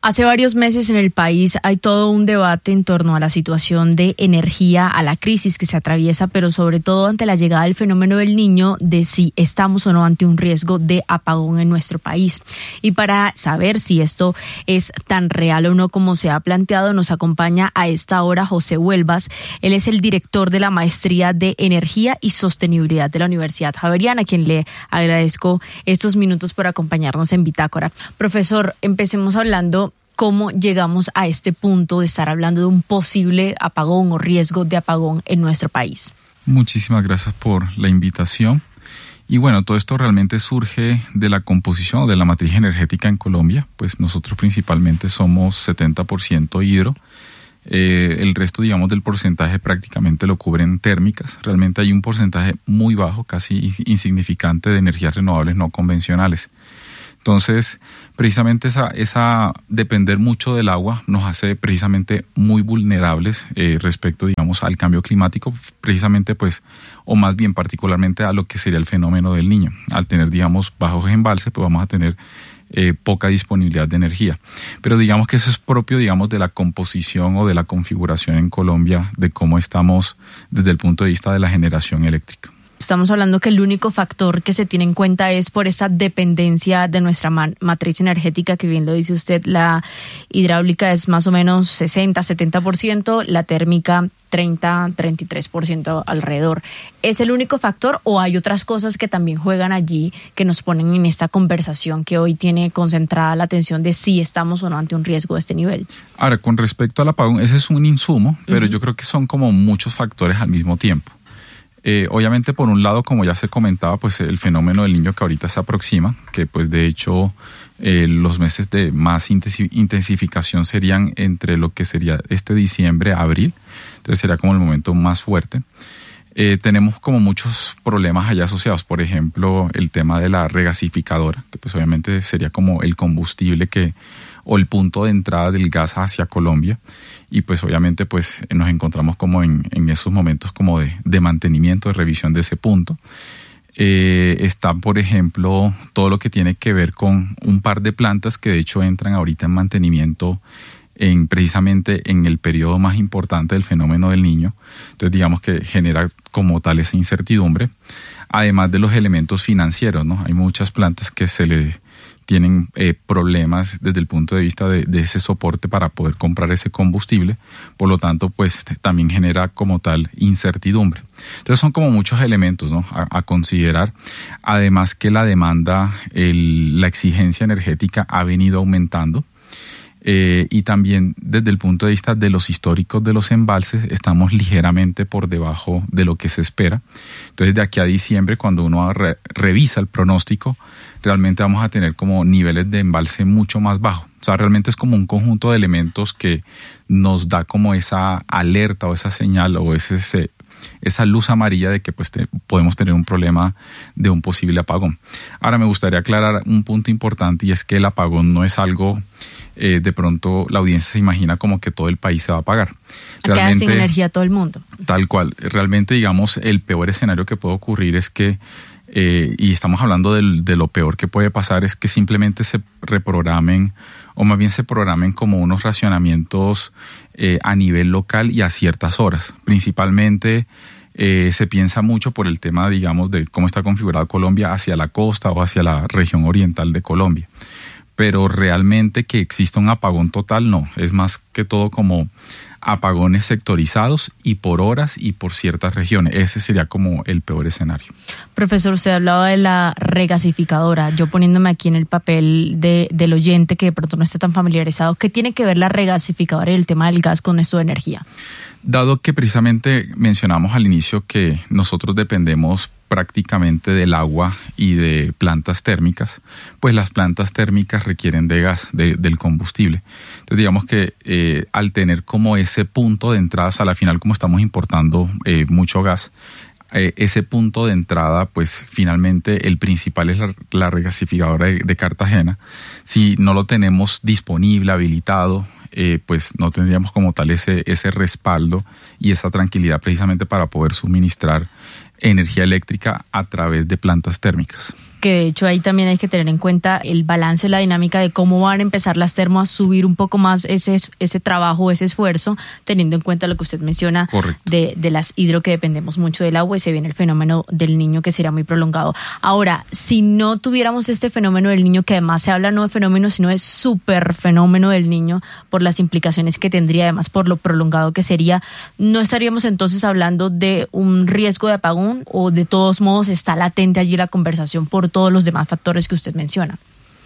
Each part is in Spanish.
Hace varios meses en el país hay todo un debate en torno a la situación de energía, a la crisis que se atraviesa, pero sobre todo ante la llegada del fenómeno del Niño, de si estamos o no ante un riesgo de apagón en nuestro país. Y para saber si esto es tan real o no como se ha planteado, nos acompaña a esta hora José Huelvas. Él es el director de la Maestría de Energía y Sostenibilidad de la Universidad Javeriana, a quien le agradezco estos minutos por acompañarnos en Bitácora. Profesor, empecemos hablando cómo llegamos a este punto de estar hablando de un posible apagón o riesgo de apagón en nuestro país. Muchísimas gracias por la invitación. Y bueno, todo esto realmente surge de la composición de la matriz energética en Colombia. Pues nosotros principalmente somos 70% hidro. El resto, digamos, del porcentaje prácticamente lo cubren térmicas. Realmente hay un porcentaje muy bajo, casi insignificante, de energías renovables no convencionales. Entonces, precisamente esa depender mucho del agua nos hace precisamente muy vulnerables respecto, digamos, al cambio climático, precisamente pues, o más bien particularmente a lo que sería el fenómeno del Niño. Al tener, digamos, bajos embalses, pues vamos a tener poca disponibilidad de energía. Pero digamos que eso es propio, digamos, de la composición o de la configuración en Colombia, de cómo estamos desde el punto de vista de la generación eléctrica. Estamos hablando que el único factor que se tiene en cuenta es por esta dependencia de nuestra matriz energética, que bien lo dice usted, la hidráulica es más o menos 60-70%, la térmica 30-33% alrededor. ¿Es el único factor o hay otras cosas que también juegan allí que nos ponen en esta conversación que hoy tiene concentrada la atención de si estamos o no ante un riesgo de este nivel? Ahora, con respecto al apagón, ese es un insumo, pero yo creo que son como muchos factores al mismo tiempo. Obviamente, por un lado, como ya se comentaba, pues el fenómeno del Niño que ahorita se aproxima, que pues de hecho los meses de más intensificación serían entre lo que sería diciembre a abril, entonces sería como el momento más fuerte. Tenemos como muchos problemas allá asociados, por ejemplo, el tema de la regasificadora, que pues obviamente sería como el combustible o el punto de entrada del gas hacia Colombia, y pues obviamente pues nos encontramos como en esos momentos como de mantenimiento, de revisión de ese punto. Está, por ejemplo, todo lo que tiene que ver con un par de plantas que de hecho entran ahorita en mantenimiento precisamente en el periodo más importante del fenómeno del Niño. Entonces digamos que genera como tal esa incertidumbre, además de los elementos financieros, ¿no? Hay muchas plantas que tienen problemas desde el punto de vista de ese soporte para poder comprar ese combustible, por lo tanto pues también genera como tal incertidumbre. Entonces son como muchos elementos, ¿no?, a considerar, además que la demanda, la exigencia energética ha venido aumentando. Y también desde el punto de vista de los históricos de los embalses estamos ligeramente por debajo de lo que se espera. Entonces de aquí a diciembre, cuando uno revisa el pronóstico, realmente vamos a tener como niveles de embalse mucho más bajos. O sea, realmente es como un conjunto de elementos que nos da como esa alerta o esa señal o esa luz amarilla de que pues podemos tener un problema de un posible apagón. Ahora me gustaría aclarar un punto importante, y es que el apagón no es algo, de pronto la audiencia se imagina como que todo el país se va a apagar. Realmente, sin energía todo el mundo. Tal cual. Realmente, digamos, el peor escenario que puede ocurrir es que, y estamos hablando de lo peor que puede pasar, es que simplemente se reprogramen, o más bien se programen como unos racionamientos a nivel local y a ciertas horas. Principalmente se piensa mucho por el tema, digamos, de cómo está configurado Colombia hacia la costa o hacia la región oriental de Colombia. Pero realmente que exista un apagón total, no. Es más que todo como apagones sectorizados y por horas y por ciertas regiones. Ese sería como el peor escenario. Profesor, usted hablaba de la regasificadora. Yo poniéndome aquí en el papel del oyente que de pronto no esté tan familiarizado, ¿qué tiene que ver la regasificadora y el tema del gas con esto de energía? Dado que precisamente mencionamos al inicio que nosotros dependemos prácticamente del agua y de plantas térmicas, pues las plantas térmicas requieren de gas, del combustible. Entonces digamos que al tener como ese punto de entrada, o sea, al final como estamos importando mucho gas, ese punto de entrada, pues finalmente el principal es la regasificadora de Cartagena. Si no lo tenemos disponible, habilitado, pues no tendríamos como tal ese respaldo y esa tranquilidad precisamente para poder suministrar energía eléctrica a través de plantas térmicas. porque de hecho ahí también hay que tener en cuenta el balance, la dinámica de cómo van a empezar las termas a subir un poco más ese trabajo, ese esfuerzo, teniendo en cuenta lo que usted menciona de las hidro, que dependemos mucho del agua, y se viene el fenómeno del niño, que será muy prolongado. Ahora, si no tuviéramos este fenómeno del niño, que además se habla no de fenómeno, sino de super fenómeno del niño, por las implicaciones que tendría, además por lo prolongado que sería, ¿no estaríamos entonces hablando de un riesgo de apagón, o de todos modos está latente allí la conversación por todos los demás factores que usted menciona?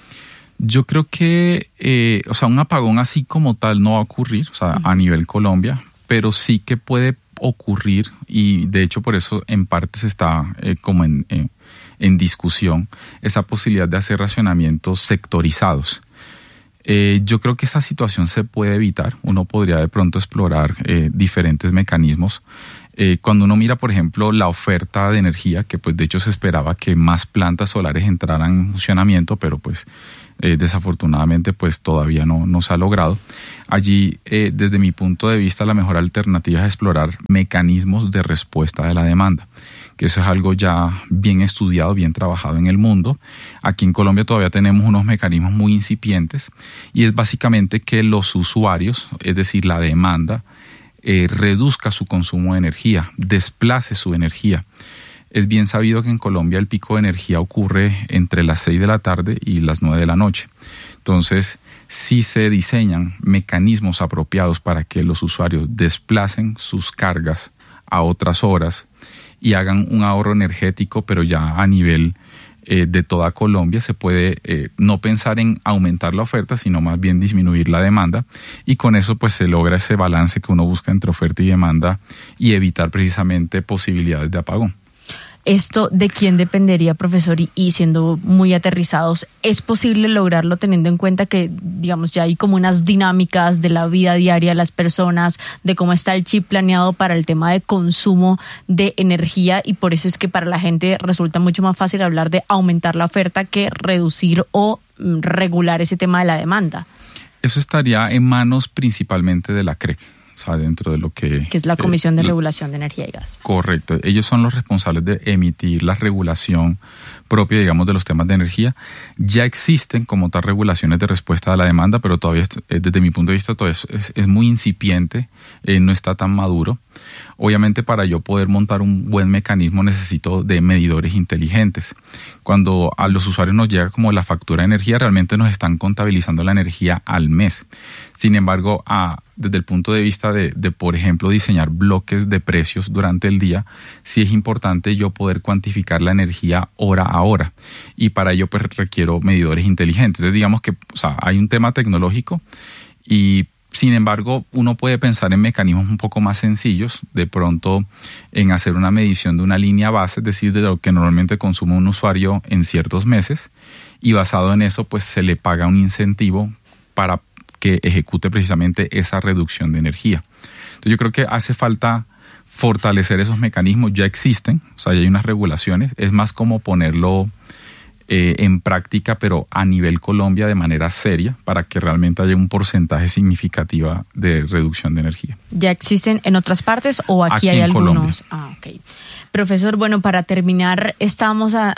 Yo creo que, un apagón así como tal no va a ocurrir, a nivel Colombia, pero sí que puede ocurrir, y de hecho por eso en parte se está como en discusión esa posibilidad de hacer racionamientos sectorizados. Yo creo que esa situación se puede evitar. Uno podría de pronto explorar diferentes mecanismos. Cuando uno mira, por ejemplo, la oferta de energía, que pues de hecho se esperaba que más plantas solares entraran en funcionamiento, pero pues desafortunadamente pues todavía no se ha logrado. Allí, desde mi punto de vista, la mejor alternativa es explorar mecanismos de respuesta de la demanda, que eso es algo ya bien estudiado, bien trabajado en el mundo. Aquí en Colombia todavía tenemos unos mecanismos muy incipientes, y es básicamente que los usuarios, es decir, la demanda, reduzca su consumo de energía, desplace su energía. Es bien sabido que en Colombia el pico de energía ocurre entre las 6 de la tarde y las 9 de la noche. Entonces, si se diseñan mecanismos apropiados para que los usuarios desplacen sus cargas a otras horas y hagan un ahorro energético, pero ya a nivel de toda Colombia, se puede no pensar en aumentar la oferta, sino más bien disminuir la demanda, y con eso pues se logra ese balance que uno busca entre oferta y demanda, y evitar precisamente posibilidades de apagón. ¿Esto de quién dependería, profesor? Y siendo muy aterrizados, ¿es posible lograrlo teniendo en cuenta que, digamos, ya hay como unas dinámicas de la vida diaria de las personas, de cómo está el chip planeado para el tema de consumo de energía, y por eso es que para la gente resulta mucho más fácil hablar de aumentar la oferta que reducir o regular ese tema de la demanda? Eso estaría en manos principalmente de la CREC. Dentro de lo que es la Comisión de Regulación de Energía y Gas. Correcto. Ellos son los responsables de emitir la regulación propia, digamos, de los temas de energía. Ya existen como tal regulaciones de respuesta a la demanda, pero todavía, desde mi punto de vista, todavía es muy incipiente, no está tan maduro. Obviamente, para yo poder montar un buen mecanismo necesito de medidores inteligentes. Cuando a los usuarios nos llega como la factura de energía, realmente nos están contabilizando la energía al mes. Sin embargo, desde el punto de vista de, por ejemplo, diseñar bloques de precios durante el día, sí es importante yo poder cuantificar la energía hora a hora. Y para ello pues requiero medidores inteligentes. Entonces digamos que hay un tema tecnológico, y sin embargo uno puede pensar en mecanismos un poco más sencillos, de pronto en hacer una medición de una línea base, es decir, de lo que normalmente consume un usuario en ciertos meses, y basado en eso pues se le paga un incentivo para que ejecute precisamente esa reducción de energía. Entonces yo creo que hace falta fortalecer esos mecanismos. Ya existen, ya hay unas regulaciones, es más como ponerlo en práctica, pero a nivel Colombia de manera seria, para que realmente haya un porcentaje significativo de reducción de energía. ¿Ya existen en otras partes o aquí hay algunos? Colombia. Ok. Profesor, bueno, para terminar, estamos a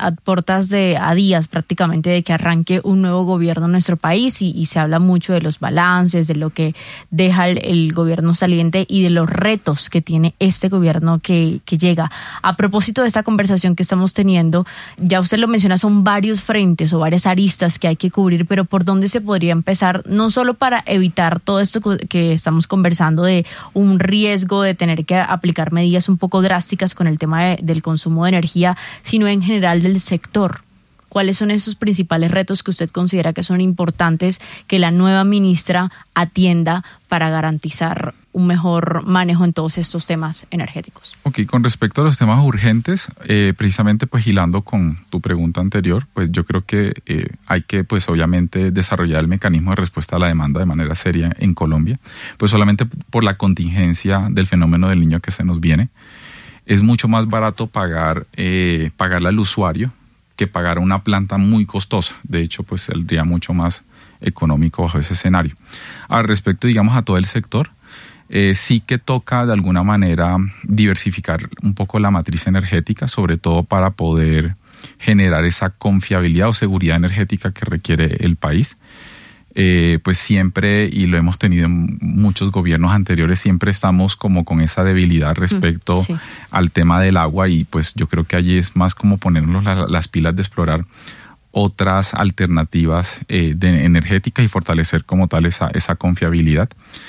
días prácticamente de que arranque un nuevo gobierno en nuestro país, y se habla mucho de los balances, de lo que deja el gobierno saliente y de los retos que tiene este gobierno que llega. A propósito de esta conversación que estamos teniendo, ya usted lo menciona, son varios frentes o varias aristas que hay que cubrir, pero ¿por dónde se podría empezar? No solo para evitar todo esto que estamos conversando de un riesgo de tener que aplicar medidas un poco drásticas con el tema del consumo de energía, sino en general del sector. ¿Cuáles son esos principales retos que usted considera que son importantes que la nueva ministra atienda para garantizar un mejor manejo en todos estos temas energéticos? Ok, con respecto a los temas urgentes, precisamente pues hilando con tu pregunta anterior, pues yo creo que hay que pues obviamente desarrollar el mecanismo de respuesta a la demanda de manera seria en Colombia, pues solamente por la contingencia del fenómeno del niño que se nos viene. Es mucho más barato pagarle al usuario que pagar a una planta muy costosa. De hecho, pues saldría mucho más económico bajo ese escenario. Al respecto, digamos, a todo el sector, sí que toca de alguna manera diversificar un poco la matriz energética, sobre todo para poder generar esa confiabilidad o seguridad energética que requiere el país. Pues siempre, y lo hemos tenido en muchos gobiernos anteriores, siempre estamos como con esa debilidad respecto al tema del agua, y pues yo creo que allí es más como ponernos las pilas de explorar otras alternativas energéticas y fortalecer como tal esa confiabilidad.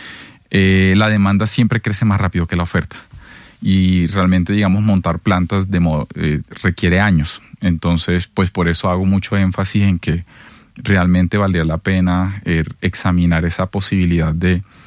La demanda siempre crece más rápido que la oferta, y realmente, digamos, montar plantas requiere años. Entonces, pues por eso hago mucho énfasis en que realmente valdría la pena examinar esa posibilidad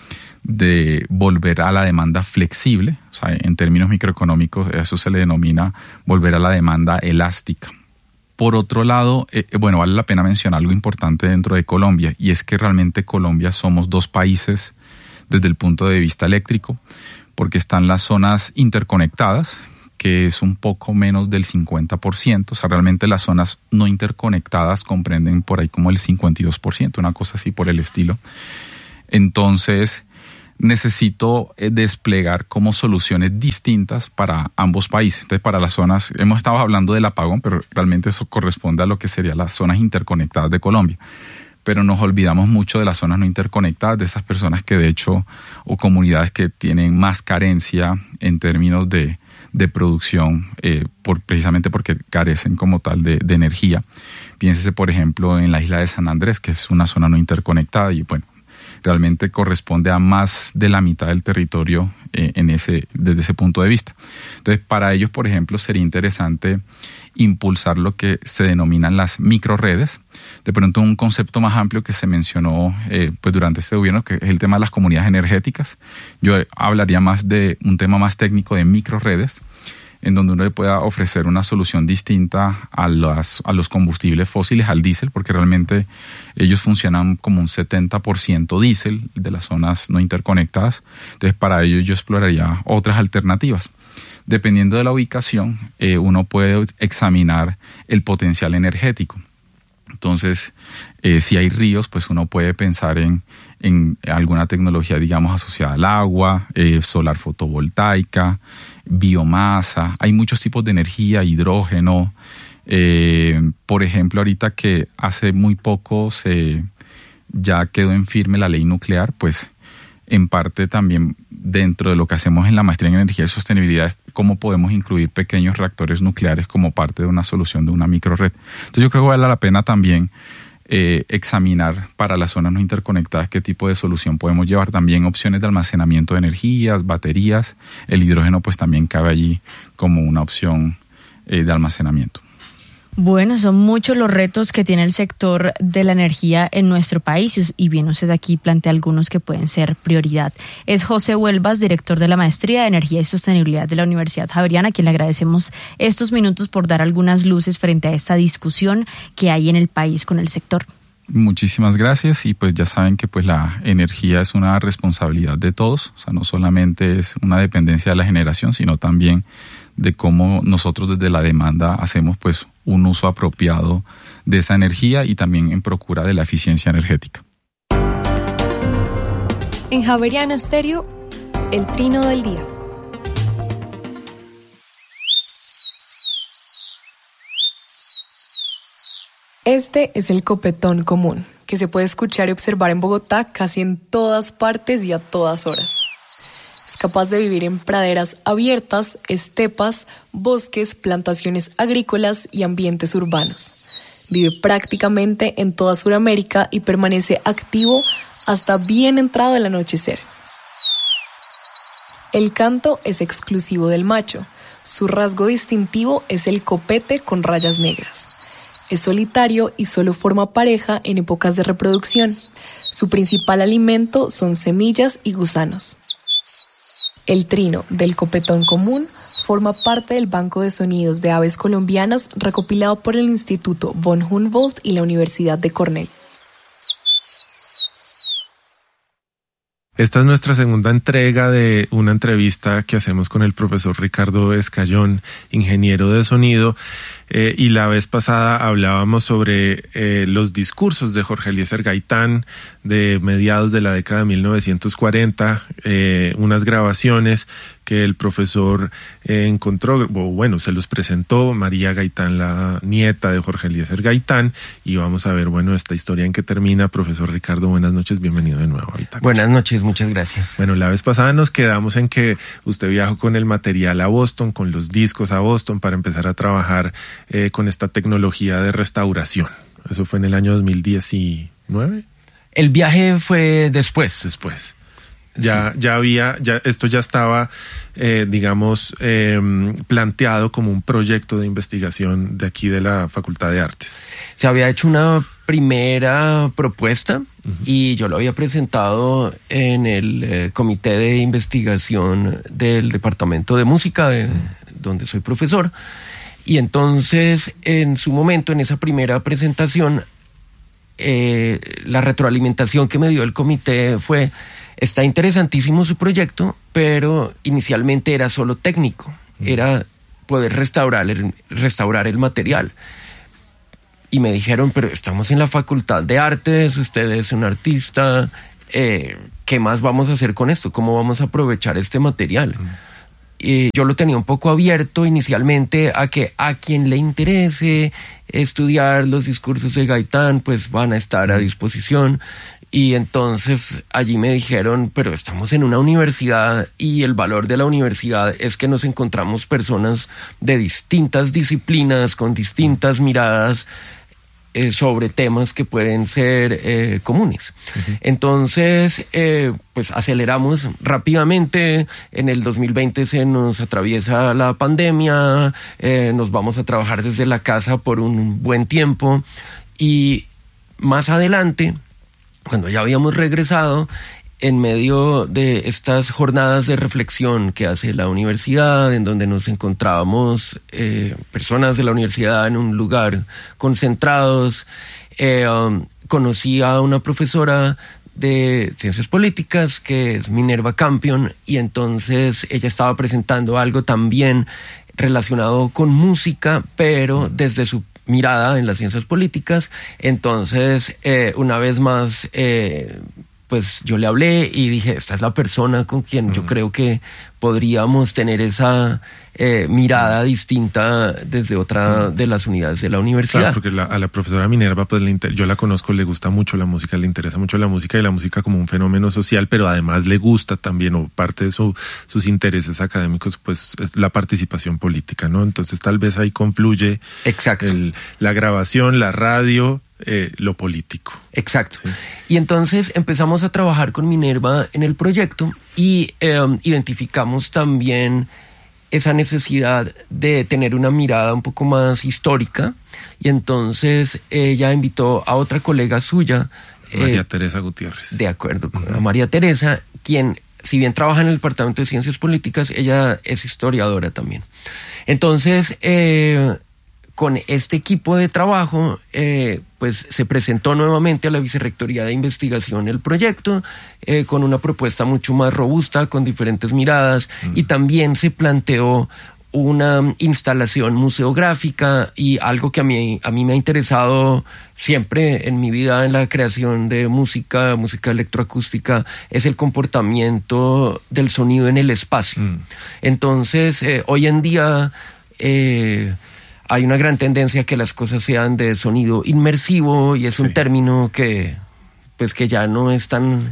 de volver a la demanda flexible. O sea, en términos microeconómicos eso se le denomina volver a la demanda elástica. Por otro lado, vale la pena mencionar algo importante dentro de Colombia, y es que realmente Colombia somos dos países desde el punto de vista eléctrico, porque están las zonas interconectadas, que es un poco menos del 50%, o sea, realmente las zonas no interconectadas comprenden por ahí como el 52%, una cosa así por el estilo. Entonces, necesito desplegar como soluciones distintas para ambos países. Entonces, para las zonas, hemos estado hablando del apagón, pero realmente eso corresponde a lo que serían las zonas interconectadas de Colombia. Pero nos olvidamos mucho de las zonas no interconectadas, de esas personas que de hecho, o comunidades que tienen más carencia en términos de producción, precisamente porque carecen como tal de energía. Piénsese, por ejemplo, en la isla de San Andrés, que es una zona no interconectada, y bueno, realmente corresponde a más de la mitad del territorio desde ese punto de vista. Entonces, para ellos, por ejemplo, sería interesante impulsar lo que se denominan las microredes. De pronto, un concepto más amplio que se mencionó pues durante este gobierno, que es el tema de las comunidades energéticas. Yo hablaría más de un tema más técnico de microredes, en donde uno le pueda ofrecer una solución distinta a los combustibles fósiles, al diésel, porque realmente ellos funcionan como un 70% diésel de las zonas no interconectadas. Entonces, para ello yo exploraría otras alternativas. Dependiendo de la ubicación, uno puede examinar el potencial energético. Entonces, si hay ríos, pues uno puede pensar en alguna tecnología, digamos, asociada al agua, solar fotovoltaica, biomasa. Hay muchos tipos de energía, hidrógeno. Por ejemplo, ahorita que hace muy poco ya quedó en firme la ley nuclear, pues en parte también dentro de lo que hacemos en la maestría en energía y sostenibilidad, cómo podemos incluir pequeños reactores nucleares como parte de una solución de una microred. Entonces yo creo que vale la pena también examinar para las zonas no interconectadas qué tipo de solución podemos llevar. También opciones de almacenamiento de energías, baterías. El hidrógeno pues también cabe allí como una opción de almacenamiento. Bueno, son muchos los retos que tiene el sector de la energía en nuestro país, y bien usted aquí plantea algunos que pueden ser prioridad. Es José Huelvas, director de la Maestría de Energía y Sostenibilidad de la Universidad Javeriana, a quien le agradecemos estos minutos por dar algunas luces frente a esta discusión que hay en el país con el sector. Muchísimas gracias, y pues ya saben que pues la energía es una responsabilidad de todos, o sea, no solamente es una dependencia de la generación, sino también de cómo nosotros desde la demanda hacemos pues un uso apropiado de esa energía, y también en procura de la eficiencia energética. En Javeriana Estéreo, el trino del día. Este es el copetón común, que se puede escuchar y observar en Bogotá casi en todas partes y a todas horas. Es capaz de vivir en praderas abiertas, estepas, bosques, plantaciones agrícolas y ambientes urbanos. Vive prácticamente en toda Sudamérica y permanece activo hasta bien entrado el anochecer. El canto es exclusivo del macho. Su rasgo distintivo es el copete con rayas negras. Es solitario y solo forma pareja en épocas de reproducción. Su principal alimento son semillas y gusanos. El trino del copetón común forma parte del Banco de Sonidos de Aves Colombianas recopilado por el Instituto von Humboldt y la Universidad de Cornell. Esta es nuestra segunda entrega de una entrevista que hacemos con el profesor Ricardo Escayón, ingeniero de sonido, y la vez pasada hablábamos sobre los discursos de Jorge Eliezer Gaitán de mediados de la década de 1940, unas grabaciones que el profesor encontró, bueno, se los presentó María Gaitán, la nieta de Jorge Eliezer Gaitán, y vamos a ver, bueno, esta historia en que termina. Profesor Ricardo, buenas noches, bienvenido de nuevo a Bitácora. Buenas noches, muchas gracias. Bueno, la vez pasada nos quedamos en que usted viajó con el material a Boston, con los discos a Boston, para empezar a trabajar con esta tecnología de restauración. Eso fue en el año 2019. El viaje fue después. Ya esto ya estaba, planteado como un proyecto de investigación de aquí de la Facultad de Artes. Se había hecho una primera propuesta y yo lo había presentado en el comité de investigación del Departamento de Música, donde soy profesor. Y entonces, en su momento, en esa primera presentación, la retroalimentación que me dio el comité fue: está interesantísimo su proyecto, pero inicialmente era solo técnico, era poder restaurar el material. Y me dijeron, pero estamos en la Facultad de Artes, usted es un artista, ¿qué más vamos a hacer con esto? ¿Cómo vamos a aprovechar este material? Y yo lo tenía un poco abierto inicialmente a que a quien le interese estudiar los discursos de Gaitán, pues van a estar a disposición. Y entonces allí me dijeron, pero estamos en una universidad y el valor de la universidad es que nos encontramos personas de distintas disciplinas, con distintas miradas sobre temas que pueden ser comunes. Entonces, pues aceleramos rápidamente. En el 2020 se nos atraviesa la pandemia, nos vamos a trabajar desde la casa por un buen tiempo, y más adelante, cuando ya habíamos regresado, en medio de estas jornadas de reflexión que hace la universidad, en donde nos encontrábamos personas de la universidad en un lugar concentrados, conocí a una profesora de Ciencias Políticas, que es Minerva Campion, y entonces ella estaba presentando algo también relacionado con música, pero desde su mirada en las ciencias políticas. Entonces, una vez más, pues yo le hablé y dije, esta es la persona con quien yo creo que podríamos tener esa mirada distinta desde otra de las unidades de la universidad. Claro, porque a la profesora Minerva, pues yo la conozco, le gusta mucho la música, le interesa mucho la música, y la música como un fenómeno social, pero además le gusta también, o parte de sus intereses académicos, pues es la participación política, ¿no? Entonces tal vez ahí confluye la grabación, la radio, lo político. Exacto. Sí. Y entonces empezamos a trabajar con Minerva en el proyecto y identificamos también esa necesidad de tener una mirada un poco más histórica, y entonces ella invitó a otra colega suya, María Teresa Gutiérrez. De acuerdo, con a María Teresa, quien, si bien trabaja en el Departamento de Ciencias Políticas, ella es historiadora también. Entonces, con este equipo de trabajo, pues se presentó nuevamente a la Vicerrectoría de Investigación el proyecto, con una propuesta mucho más robusta, con diferentes miradas, y también se planteó una instalación museográfica, y algo que a mí me ha interesado siempre en mi vida en la creación de música electroacústica, es el comportamiento del sonido en el espacio. Entonces, hoy en día hay una gran tendencia a que las cosas sean de sonido inmersivo, y es un término que ya no es tan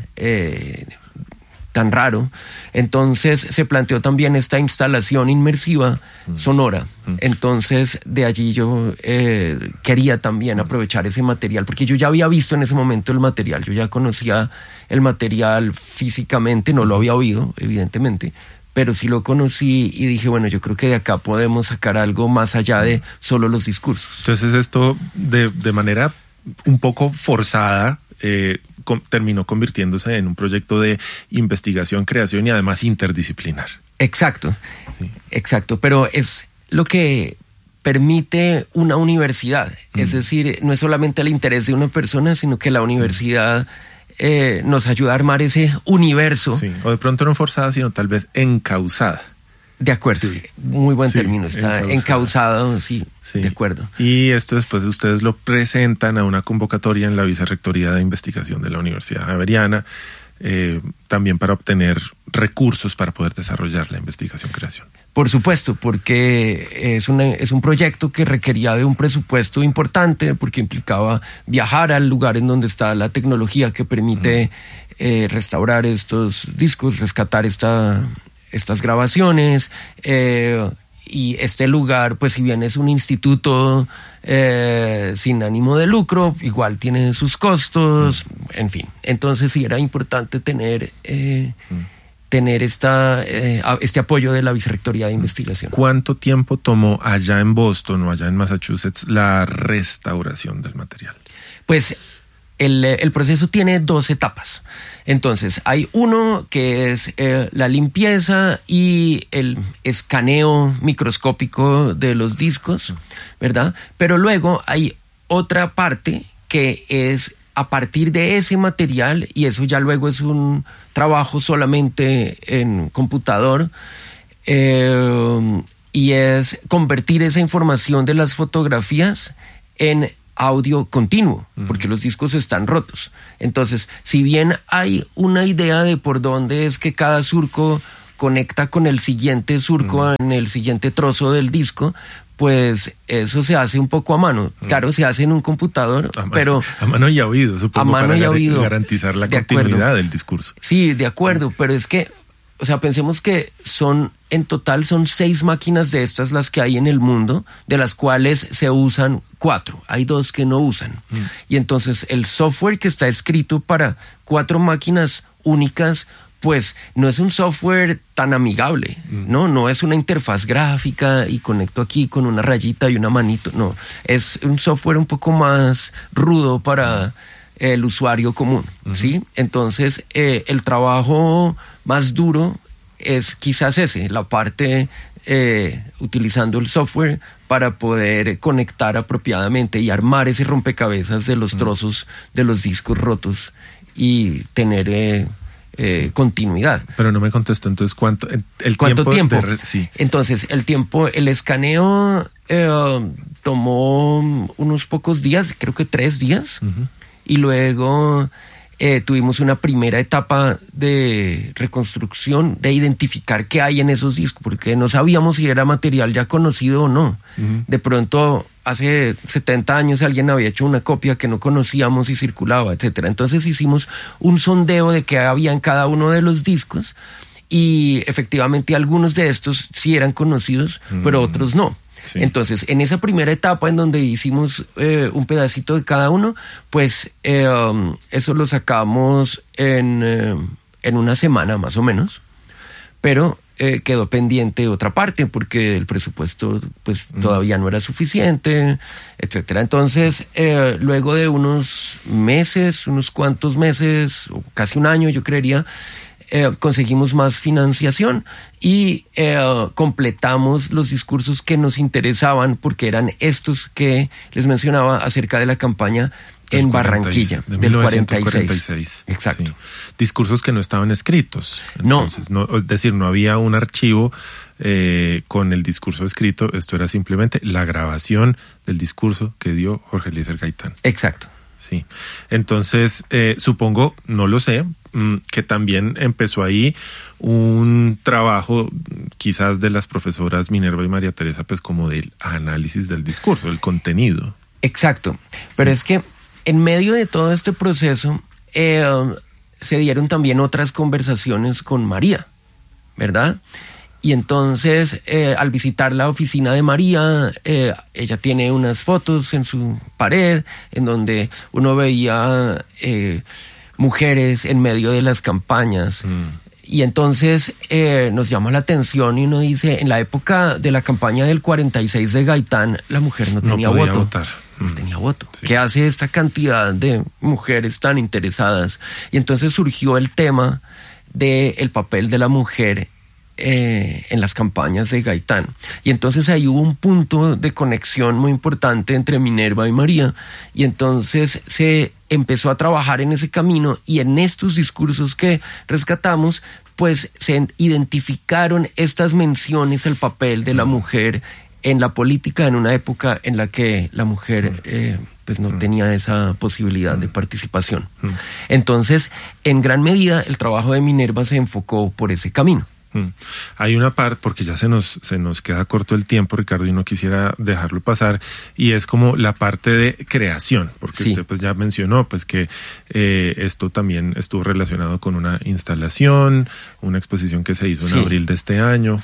raro. Entonces se planteó también esta instalación inmersiva sonora. Entonces de allí yo quería también aprovechar ese material, porque yo ya había visto en ese momento el material, yo ya conocía el material físicamente, no lo había oído, evidentemente, pero sí lo conocí y dije, bueno, yo creo que de acá podemos sacar algo más allá de solo los discursos. Entonces esto de manera un poco forzada terminó convirtiéndose en un proyecto de investigación, creación y además interdisciplinar. Exacto, exacto, pero es lo que permite una universidad, es decir, no es solamente el interés de una persona, sino que la universidad nos ayuda a armar ese universo. Sí, o de pronto no forzada, sino tal vez encauzada. De acuerdo, muy buen término, está encauzado, sí, de acuerdo. Y esto después ustedes lo presentan a una convocatoria en la Vicerrectoría de Investigación de la Universidad Javeriana, también para obtener recursos para poder desarrollar la investigación-creación. Por supuesto, porque es un proyecto que requería de un presupuesto importante, porque implicaba viajar al lugar en donde está la tecnología que permite restaurar estos discos, rescatar estas grabaciones, y este lugar, pues si bien es un instituto sin ánimo de lucro, igual tiene sus costos, en fin. Entonces sí era importante tener este apoyo de la Vicerrectoría de Investigación. ¿Cuánto tiempo tomó allá en Boston o allá en Massachusetts la restauración del material? Pues el proceso tiene 2 etapas. Entonces, hay uno que es la limpieza y el escaneo microscópico de los discos, ¿verdad? Pero luego hay otra parte que es a partir de ese material, y eso ya luego es un trabajo solamente en computador, y es convertir esa información de las fotografías en audio continuo, porque los discos están rotos. Entonces, si bien hay una idea de por dónde es que cada surco conecta con el siguiente surco en el siguiente trozo del disco, pues eso se hace un poco a mano. Claro, se hace en un computador, pero... A mano y a oído, supongo, para garantizar la continuidad del discurso. Sí, de acuerdo, pero es que, o sea, pensemos que en total son 6 máquinas de estas las que hay en el mundo, de las cuales se usan 4. Hay 2 que no usan. Y entonces el software que está escrito para 4 máquinas únicas, pues no es un software tan amigable, ¿no? No es una interfaz gráfica y conecto aquí con una rayita y una manito, no. Es un software un poco más rudo para el usuario común, ¿sí? Entonces, el trabajo más duro es quizás la parte utilizando el software para poder conectar apropiadamente y armar ese rompecabezas de los trozos de los discos rotos y tener continuidad. Pero no me contestó, entonces, ¿cuánto tiempo? Sí. Entonces, el escaneo tomó unos pocos días, creo que 3 días, y luego tuvimos una primera etapa de reconstrucción, de identificar qué hay en esos discos, porque no sabíamos si era material ya conocido o no. De pronto, hace 70 años alguien había hecho una copia que no conocíamos y circulaba, etcétera. Entonces hicimos un sondeo de qué había en cada uno de los discos, y efectivamente algunos de estos sí eran conocidos, pero otros no. Sí. Entonces, en esa primera etapa en donde hicimos un pedacito de cada uno, pues eso lo sacamos en una semana más o menos, pero quedó pendiente otra parte porque el presupuesto pues todavía no era suficiente, etcétera. Entonces, luego de unos cuantos meses, o casi un año yo creería, conseguimos más financiación y completamos los discursos que nos interesaban, porque eran estos que les mencionaba acerca de la campaña en Barranquilla, de 1946. Exacto. Sí. Discursos que no estaban escritos. Entonces, no, es decir, no había un archivo con el discurso escrito, esto era simplemente la grabación del discurso que dio Jorge Eliezer Gaitán. Exacto. Sí. Entonces, supongo, no lo sé, que también empezó ahí un trabajo quizás de las profesoras Minerva y María Teresa, pues como del análisis del discurso, del contenido. Exacto. Pero es que en medio de todo este proceso se dieron también otras conversaciones con María, ¿verdad? Y entonces, al visitar la oficina de María, ella tiene unas fotos en su pared en donde uno veía mujeres en medio de las campañas. Y entonces nos llama la atención y uno dice, en la época de la campaña del 46 de Gaitán, la mujer no tenía voto. Votar. No tenía voto. Sí. ¿Qué hace esta cantidad de mujeres tan interesadas? Y entonces surgió el tema del papel de la mujer en las campañas de Gaitán. Y entonces ahí hubo un punto de conexión muy importante entre Minerva y María, y entonces se empezó a trabajar en ese camino, y en estos discursos que rescatamos, pues se identificaron estas menciones al papel de la mujer en la política en una época en la que la mujer pues no tenía esa posibilidad de participación. Entonces, en gran medida, el trabajo de Minerva se enfocó por ese camino. Hay una parte, porque ya se nos queda corto el tiempo, Ricardo, y no quisiera dejarlo pasar, y es como la parte de creación, porque sí. Usted pues ya mencionó pues que esto también estuvo relacionado con una instalación, una exposición que se hizo en abril de este año.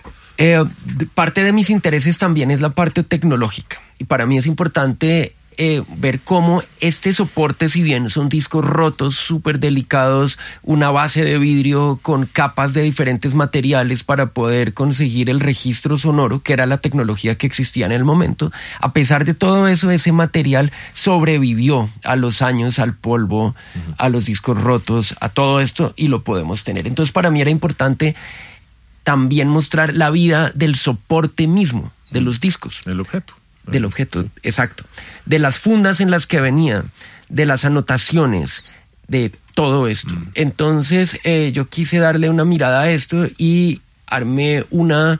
Parte de mis intereses también es la parte tecnológica, y para mí es importante ver cómo este soporte, si bien son discos rotos, súper delicados, una base de vidrio con capas de diferentes materiales para poder conseguir el registro sonoro, que era la tecnología que existía en el momento, a pesar de todo eso, ese material sobrevivió a los años, al polvo, a los discos rotos, a todo esto, y lo podemos tener. Entonces, para mí era importante también mostrar la vida del soporte mismo, de los discos. El objeto. Del objeto, exacto. De las fundas en las que venía, de las anotaciones, de todo esto. Entonces, yo quise darle una mirada a esto y armé una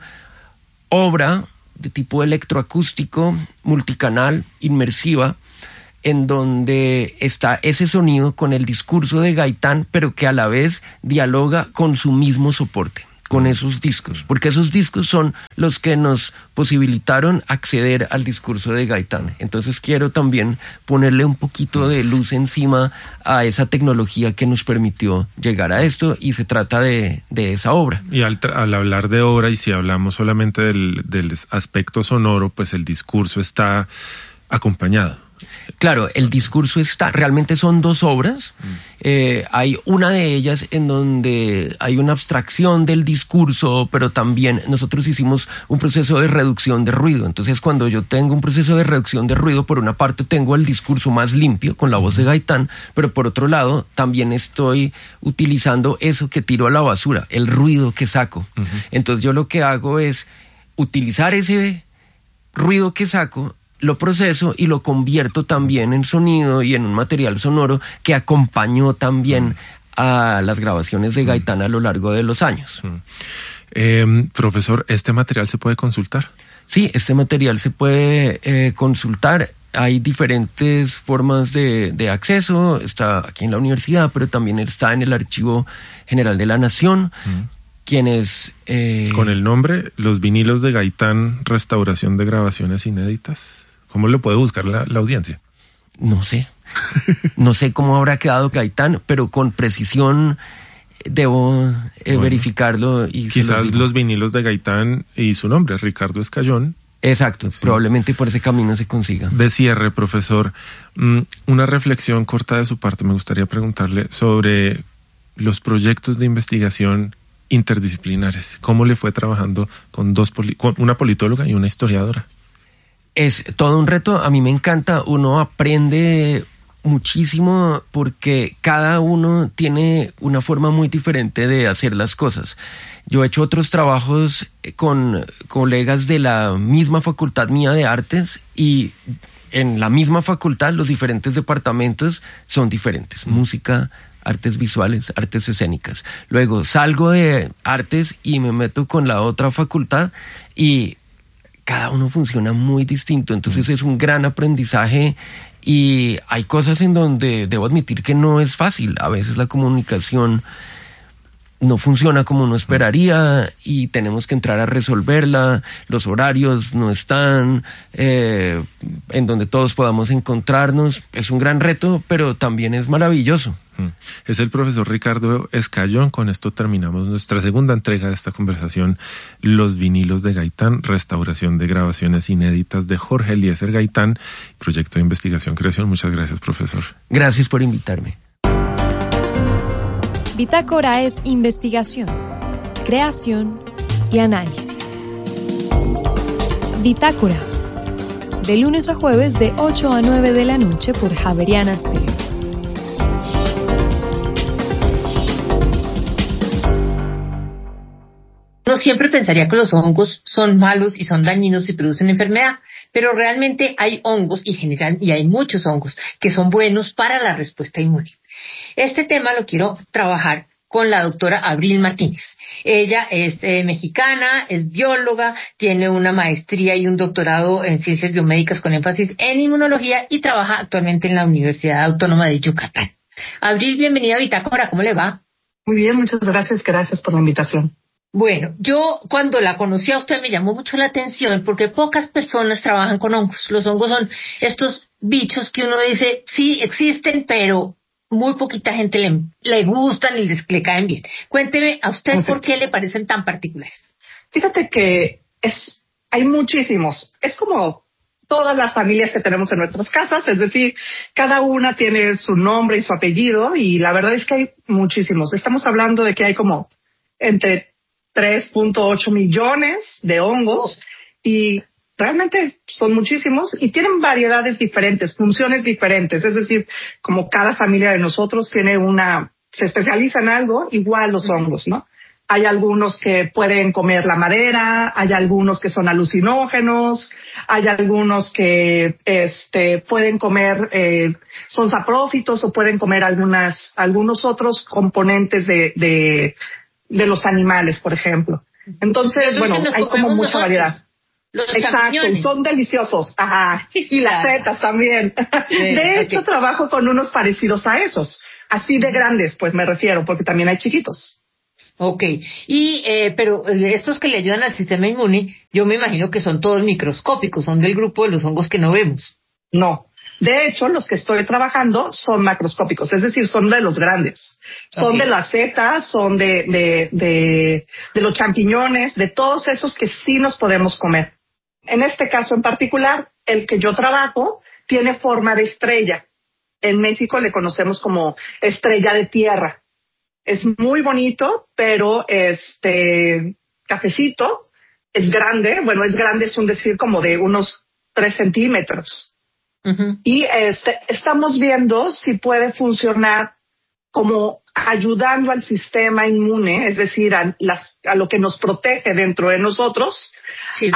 obra de tipo electroacústico, multicanal, inmersiva, en donde está ese sonido con el discurso de Gaitán, pero que a la vez dialoga con su mismo soporte, con esos discos, porque esos discos son los que nos posibilitaron acceder al discurso de Gaitán. Entonces quiero también ponerle un poquito de luz encima a esa tecnología que nos permitió llegar a esto, y se trata de esa obra. Y al hablar de obra, y si hablamos solamente del aspecto sonoro, pues el discurso está acompañado. Claro, el discurso está, realmente son dos obras. Hay una de ellas en donde hay una abstracción del discurso, pero también nosotros hicimos un proceso de reducción de ruido. Entonces, cuando yo tengo un proceso de reducción de ruido, por una parte tengo el discurso más limpio con la voz de Gaitán, pero por otro lado también estoy utilizando eso que tiro a la basura, el ruido que saco. Entonces yo lo que hago es utilizar ese ruido que saco, lo proceso y lo convierto también en sonido y en un material sonoro que acompañó también a las grabaciones de Gaitán a lo largo de los años. Profesor, ¿este material se puede consultar? Sí, este material se puede consultar. Hay diferentes formas de acceso. Está aquí en la universidad, pero también está en el Archivo General de la Nación. Quienes... Con el nombre, Los vinilos de Gaitán, restauración de grabaciones inéditas. ¿Cómo lo puede buscar la audiencia? No sé. No sé cómo habrá quedado Gaitán, pero con precisión debo verificarlo. Y quizás los vinilos de Gaitán y su nombre, Ricardo Escayón. Exacto, sí. Probablemente por ese camino se consiga. De cierre, profesor, una reflexión corta de su parte. Me gustaría preguntarle sobre los proyectos de investigación interdisciplinares. ¿Cómo le fue trabajando con una politóloga y una historiadora? Es todo un reto. A mí me encanta. Uno aprende muchísimo porque cada uno tiene una forma muy diferente de hacer las cosas. Yo he hecho otros trabajos con colegas de la misma facultad mía de artes, y en la misma facultad los diferentes departamentos son diferentes. Música, artes visuales, artes escénicas. Luego salgo de artes y me meto con la otra facultad, y cada uno funciona muy distinto. Entonces es un gran aprendizaje, y hay cosas en donde debo admitir que no es fácil. A veces la comunicación no funciona como uno esperaría y tenemos que entrar a resolverla. Los horarios no están en donde todos podamos encontrarnos. Es un gran reto, pero también es maravilloso. Es el profesor Ricardo Escayón. Con esto terminamos nuestra segunda entrega de esta conversación, Los vinilos de Gaitán, restauración de grabaciones inéditas de Jorge Eliezer Gaitán, proyecto de investigación creación. Muchas gracias, profesor. Gracias por invitarme. Bitácora es investigación, creación y análisis. Bitácora, de lunes a jueves de 8 a 9 de la noche por Javeriana Stereo. Uno siempre pensaría que los hongos son malos y son dañinos y producen enfermedad, pero realmente hay hongos y hay muchos hongos que son buenos para la respuesta inmune. Este tema lo quiero trabajar con la doctora Abril Martínez. Ella es mexicana, es bióloga, tiene una maestría y un doctorado en ciencias biomédicas con énfasis en inmunología y trabaja actualmente en la Universidad Autónoma de Yucatán. Abril, bienvenida a Bitácora, ¿cómo le va? Muy bien, muchas gracias por la invitación. Bueno, yo cuando la conocí a usted me llamó mucho la atención porque pocas personas trabajan con hongos. Los hongos son estos bichos que uno dice, sí, existen, pero muy poquita gente le gustan y le caen bien. Cuénteme a usted por qué le parecen tan particulares. Fíjate que hay muchísimos. Es como todas las familias que tenemos en nuestras casas, es decir, cada una tiene su nombre y su apellido y la verdad es que hay muchísimos. Estamos hablando de que hay como entre 3.8 millones de hongos y realmente son muchísimos y tienen variedades diferentes, funciones diferentes. Es decir, como cada familia de nosotros se especializa en algo, igual los hongos, ¿no? Hay algunos que pueden comer la madera, hay algunos que son alucinógenos, hay algunos que pueden comer, son saprófitos o pueden comer algunos otros componentes de los animales, por ejemplo. Entonces, bueno, hay como mucha variedad. Exacto, y son deliciosos. Ajá. Y las setas también. De hecho, trabajo con unos parecidos a esos. Así de grandes, pues me refiero, porque también hay chiquitos. Okay. Pero estos que le ayudan al sistema inmune, yo me imagino que son todos microscópicos, son del grupo de los hongos que no vemos. No. De hecho, los que estoy trabajando son macroscópicos, es decir, son de los grandes. Son de las setas, son de los champiñones, de todos esos que sí nos podemos comer. En este caso en particular, el que yo trabajo tiene forma de estrella. En México le conocemos como estrella de tierra. Es muy bonito, pero cafecito, es grande. Bueno, es grande, es un decir como de unos 3 centímetros. Uh-huh. Y estamos viendo si puede funcionar como ayudando al sistema inmune, es decir, a lo que nos protege dentro de nosotros, sí,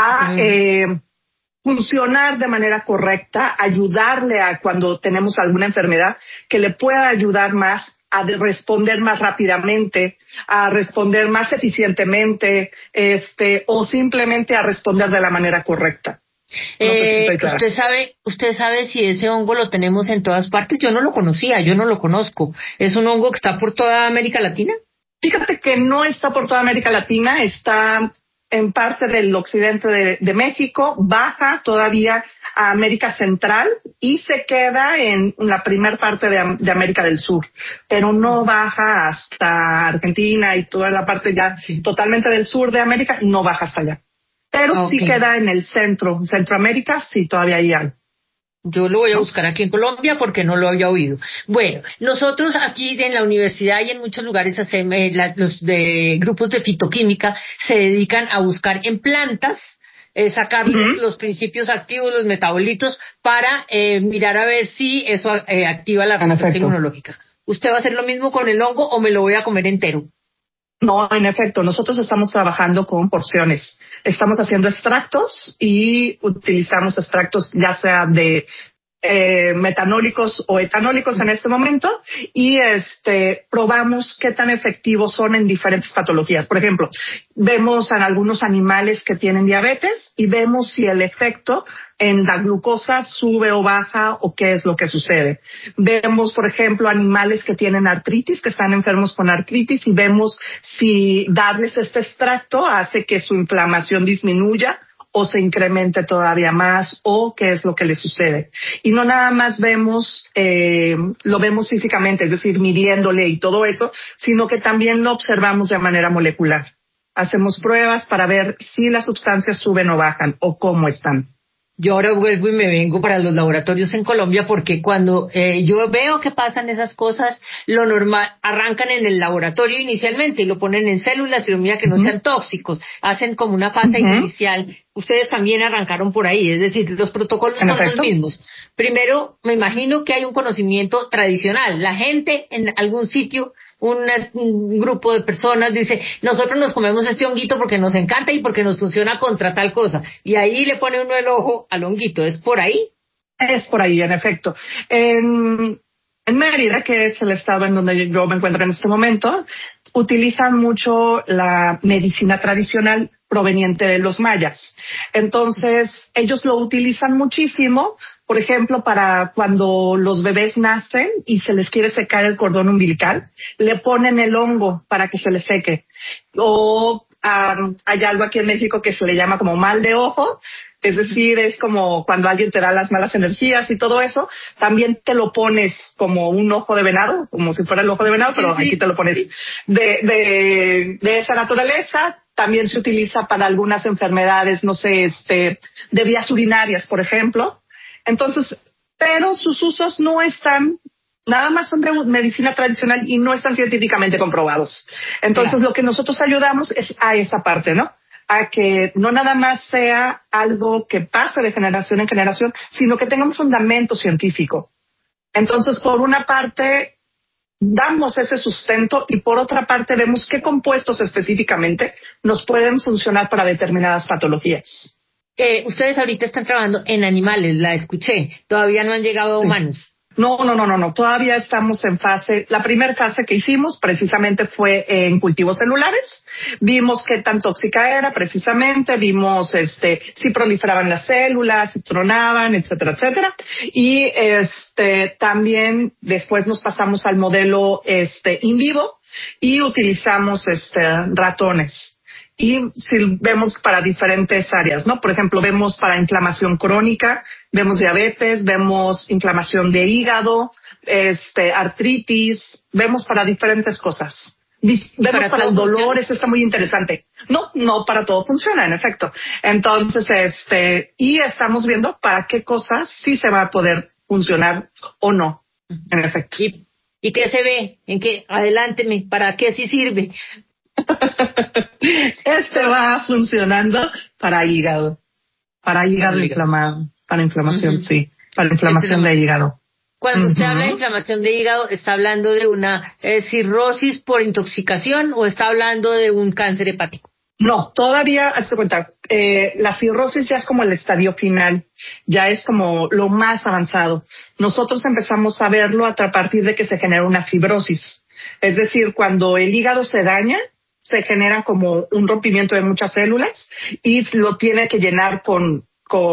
funcionar de manera correcta, ayudarle a cuando tenemos alguna enfermedad, que le pueda ayudar más a responder más rápidamente, a responder más eficientemente, o simplemente a responder de la manera correcta. No sé si ¿Usted sabe si ese hongo lo tenemos en todas partes? Yo no lo conocía, yo no lo conozco. ¿Es un hongo que está por toda América Latina? Fíjate que no está por toda América Latina, está en parte del occidente de México, baja todavía a América Central y se queda en la primer parte de América del Sur, pero no baja hasta Argentina y toda la parte ya totalmente del sur de América, no baja hasta allá. Pero sí queda en el Centroamérica, sí todavía hay algo. Yo lo voy a buscar aquí en Colombia porque no lo había oído. Bueno, nosotros aquí en la universidad y en muchos lugares hacemos, los de grupos de fitoquímica se dedican a buscar en plantas, sacarles los principios activos, los metabolitos, para mirar a ver si eso activa la respuesta inmunológica. ¿Usted va a hacer lo mismo con el hongo o me lo voy a comer entero? No, en efecto, nosotros estamos trabajando con porciones. Estamos haciendo extractos y utilizamos extractos ya sea de metanólicos o etanólicos en este momento y probamos qué tan efectivos son en diferentes patologías. Por ejemplo, vemos en algunos animales que tienen diabetes y vemos si el efecto en la glucosa sube o baja o qué es lo que sucede. Vemos, por ejemplo, animales que tienen artritis, que están enfermos con artritis y vemos si darles este extracto hace que su inflamación disminuya o se incremente todavía más o qué es lo que le sucede. Y no nada más lo vemos físicamente, es decir, midiéndole y todo eso, sino que también lo observamos de manera molecular. Hacemos pruebas para ver si las sustancias suben o bajan o cómo están. Yo ahora vuelvo y me vengo para los laboratorios en Colombia porque cuando yo veo que pasan esas cosas, lo normal, arrancan en el laboratorio inicialmente y lo ponen en células y lo mira que no sean tóxicos, hacen como una fase inicial. Ustedes también arrancaron por ahí, es decir, los protocolos son los mismos. Primero, me imagino que hay un conocimiento tradicional. La gente en algún sitio, un grupo de personas dice, nosotros nos comemos este honguito porque nos encanta y porque nos funciona contra tal cosa. Y ahí le pone uno el ojo al honguito. ¿Es por ahí? Es por ahí, en efecto. En Mérida, que es el estado en donde yo me encuentro en este momento, utilizan mucho la medicina tradicional proveniente de los mayas. Entonces, ellos lo utilizan muchísimo, por ejemplo, para cuando los bebés nacen y se les quiere secar el cordón umbilical, le ponen el hongo para que se les seque. O hay algo aquí en México que se le llama como mal de ojo, es decir, es como cuando alguien te da las malas energías y todo eso, también te lo pones como un ojo de venado, como si fuera el ojo de venado, pero aquí te lo pones de esa naturaleza. También se utiliza para algunas enfermedades, no sé, de vías urinarias, por ejemplo. Entonces, pero sus usos no están, nada más son de medicina tradicional y no están científicamente comprobados. Entonces, lo que nosotros ayudamos es a esa parte, ¿no? A que no nada más sea algo que pase de generación en generación, sino que tenga un fundamento científico. Entonces, por una parte, damos ese sustento y por otra parte vemos qué compuestos específicamente nos pueden funcionar para determinadas patologías. Ustedes ahorita están trabajando en animales, la escuché, todavía no han llegado a humanos. No, todavía estamos en la primera fase que hicimos precisamente fue en cultivos celulares, vimos qué tan tóxica era precisamente, vimos si proliferaban las células, si tronaban, etcétera, etcétera, y también después nos pasamos al modelo in vivo y utilizamos ratones. Y si vemos para diferentes áreas, ¿no? Por ejemplo, vemos para inflamación crónica, vemos diabetes, vemos inflamación de hígado, artritis, vemos para diferentes cosas. Vemos para el dolor, eso está muy interesante. No para todo funciona, en efecto. Entonces, y estamos viendo para qué cosas sí se va a poder funcionar o no, en efecto. ¿Y qué se ve? ¿En qué? Adelánteme, ¿para qué sí sirve? Va funcionando para hígado inflamado, para inflamación, sí, para inflamación de hígado. Cuando usted habla de inflamación de hígado, ¿está hablando de una cirrosis por intoxicación o está hablando de un cáncer hepático? No, todavía, hazte cuenta, la cirrosis ya es como el estadio final, ya es como lo más avanzado. Nosotros empezamos a verlo a partir de que se genera una fibrosis. Es decir, cuando el hígado se daña, se genera como un rompimiento de muchas células y lo tiene que llenar con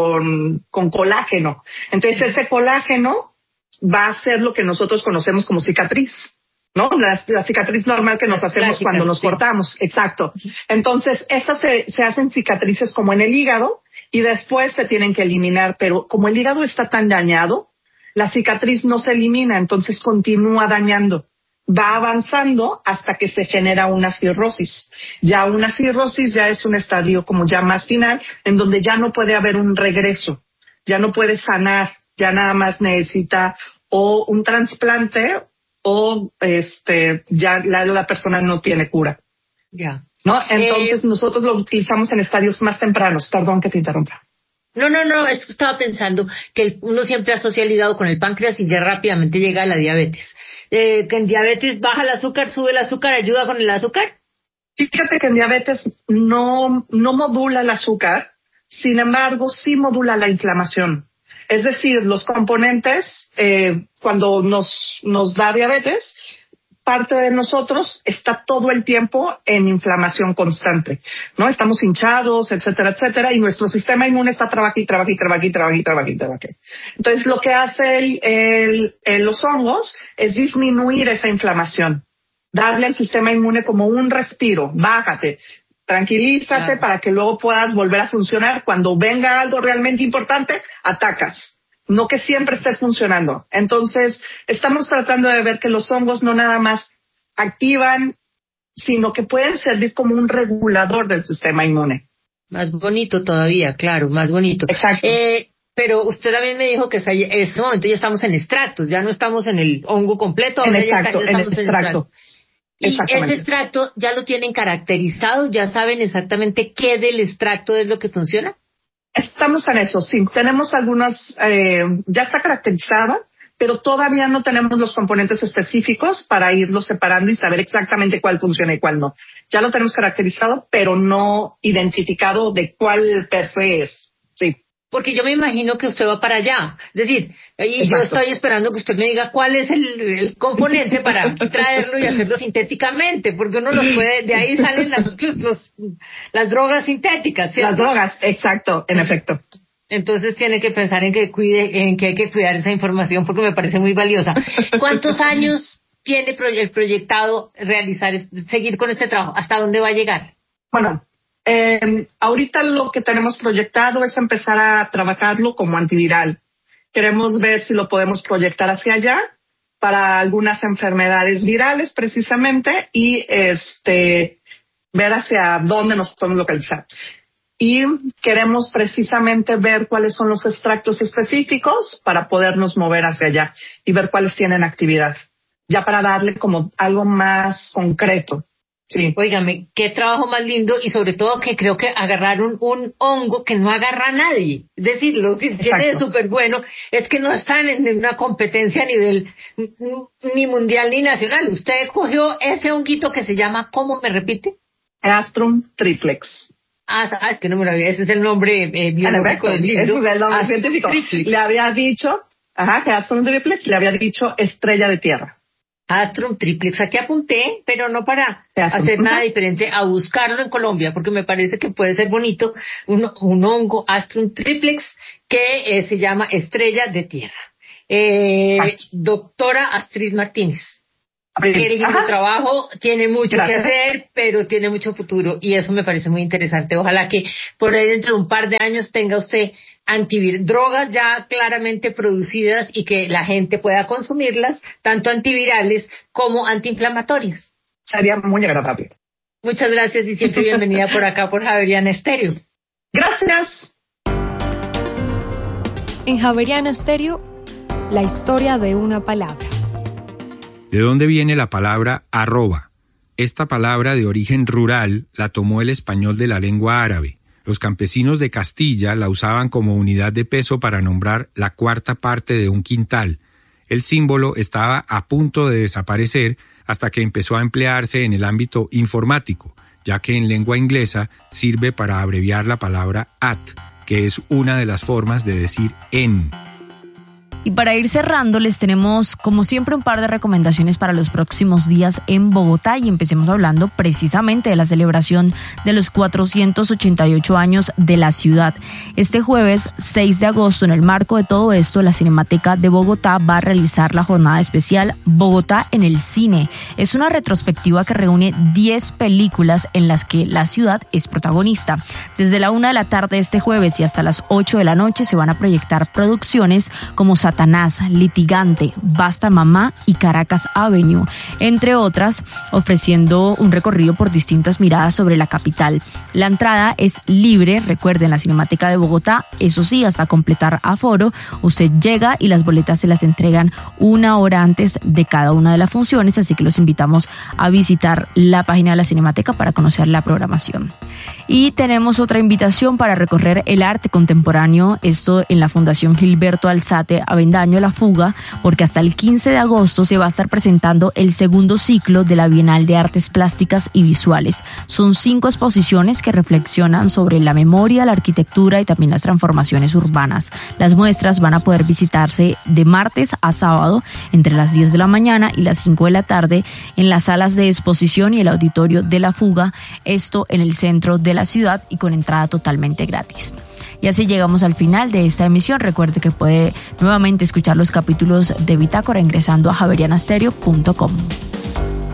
colágeno. Entonces ese colágeno va a ser lo que nosotros conocemos como cicatriz, ¿no? La cicatriz normal que nos hacemos cuando nos cortamos. Exacto. Entonces esas se hacen cicatrices como en el hígado y después se tienen que eliminar, pero como el hígado está tan dañado, la cicatriz no se elimina, entonces continúa dañando. Va avanzando hasta que se genera una cirrosis. Ya una cirrosis ya es un estadio como ya más final, en donde ya no puede haber un regreso, ya no puede sanar, ya nada más necesita o un trasplante o ya la persona no tiene cura. Ya. ¿No? Entonces nosotros lo utilizamos en estadios más tempranos. Perdón que te interrumpa. No, es que estaba pensando que uno siempre asocia el hígado con el páncreas y ya rápidamente llega a la diabetes. Que en diabetes baja el azúcar, sube el azúcar, ayuda con el azúcar. Fíjate que en diabetes no modula el azúcar, sin embargo sí modula la inflamación. Es decir, los componentes, cuando nos da diabetes, parte de nosotros está todo el tiempo en inflamación constante, ¿no? Estamos hinchados, etcétera, etcétera, y nuestro sistema inmune está trabaja. Entonces, lo que hace los hongos es disminuir esa inflamación, darle al sistema inmune como un respiro, bájate, tranquilízate para que luego puedas volver a funcionar. Cuando venga algo realmente importante, atacas. No que siempre estés funcionando. Entonces, estamos tratando de ver que los hongos no nada más activan, sino que pueden servir como un regulador del sistema inmune. Más bonito todavía, claro, más bonito. Exacto. Pero usted también me dijo que en este momento ya estamos en extractos, ya no estamos en el hongo completo. En extracto. Y ese extracto ya lo tienen caracterizado, ya saben exactamente qué del extracto es lo que funciona. Estamos en eso, sí. Tenemos algunas, ya está caracterizada, pero todavía no tenemos los componentes específicos para irlos separando y saber exactamente cuál funciona y cuál no. Ya lo tenemos caracterizado, pero no identificado de cuál per se es. Sí. Porque yo me imagino que usted va para allá. Es decir, y yo estoy esperando que usted me diga cuál es el componente para traerlo y hacerlo sintéticamente, porque uno los puede, de ahí salen las drogas sintéticas, ¿cierto? Las drogas, exacto, en efecto. Entonces tiene que pensar en que hay que cuidar esa información porque me parece muy valiosa. ¿Cuántos años tiene el proyectado seguir con este trabajo? ¿Hasta dónde va a llegar? Bueno, ahorita lo que tenemos proyectado es empezar a trabajarlo como antiviral. Queremos ver si lo podemos proyectar hacia allá para algunas enfermedades virales precisamente y ver hacia dónde nos podemos localizar. Y queremos precisamente ver cuáles son los extractos específicos para podernos mover hacia allá y ver cuáles tienen actividad, ya para darle como algo más concreto. Sí. Óigame, qué trabajo más lindo y sobre todo que creo que agarraron un hongo que no agarra a nadie. Es decir, lo que tiene de súper bueno es que no están en una competencia a nivel ni mundial ni nacional. Usted cogió ese honguito que se llama, ¿cómo me repite? Astrum triplex. Es que no me lo había, ese es el nombre biológico del libro. Ese es el nombre científico. Triplex. Le había dicho, Astrum triplex, le había dicho estrella de tierra. Astrum triplex, aquí apunté, pero no para hacer nada diferente, a buscarlo en Colombia, porque me parece que puede ser bonito un hongo Astrum triplex que se llama estrella de tierra. Doctora Astrid Martínez. Qué lindo trabajo, tiene mucho que hacer, pero tiene mucho futuro y eso me parece muy interesante. Ojalá que por ahí dentro de un par de años tenga usted drogas ya claramente producidas y que la gente pueda consumirlas, tanto antivirales como antiinflamatorias. Sería muy agradable. Muchas gracias y siempre bienvenida por acá por Javeriana Estéreo. Gracias. En Javeriana Estéreo, la historia de una palabra. ¿De dónde viene la palabra arroba? Esta palabra de origen rural la tomó el español de la lengua árabe. Los campesinos de Castilla la usaban como unidad de peso para nombrar la cuarta parte de un quintal. El símbolo estaba a punto de desaparecer hasta que empezó a emplearse en el ámbito informático, ya que en lengua inglesa sirve para abreviar la palabra at, que es una de las formas de decir en. Y para ir cerrando, les tenemos, como siempre, un par de recomendaciones para los próximos días en Bogotá y empecemos hablando precisamente de la celebración de los 488 años de la ciudad. Este jueves 6 de agosto, en el marco de todo esto, la Cinemateca de Bogotá va a realizar la jornada especial Bogotá en el cine. Es una retrospectiva que reúne 10 películas en las que la ciudad es protagonista. Desde la 1 de la tarde de este jueves y hasta las 8 de la noche se van a proyectar producciones como Satanás, Litigante, Basta Mamá y Caracas Avenue, entre otras, ofreciendo un recorrido por distintas miradas sobre la capital. La entrada es libre, recuerden, la Cinemateca de Bogotá, eso sí, hasta completar aforo, usted llega y las boletas se las entregan 1 hora antes de cada una de las funciones, así que los invitamos a visitar la página de la Cinemateca para conocer la programación. Y tenemos otra invitación para recorrer el arte contemporáneo, esto en la Fundación Gilberto Alzate Avendaño La Fuga, porque hasta el 15 de agosto se va a estar presentando el segundo ciclo de la Bienal de Artes Plásticas y Visuales. Son 5 exposiciones que reflexionan sobre la memoria, la arquitectura y también las transformaciones urbanas. Las muestras van a poder visitarse de martes a sábado entre las 10 de la mañana y las 5 de la tarde en las salas de exposición y el auditorio de La Fuga, esto en el centro de la ciudad y con entrada totalmente gratis. Y así llegamos al final de esta emisión. Recuerde que puede nuevamente escuchar los capítulos de Bitácora ingresando a javerianastereo.com.